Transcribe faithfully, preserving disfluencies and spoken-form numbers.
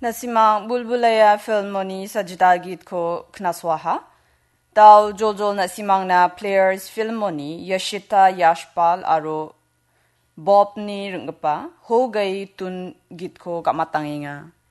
nasimang bulbulaya filmoni sajida git ko knaswaha. Dal jojol nasimang na players filmoni Yashita Yashpal aro Bob ni ringgapa ho gai tun git ko kamatanginga.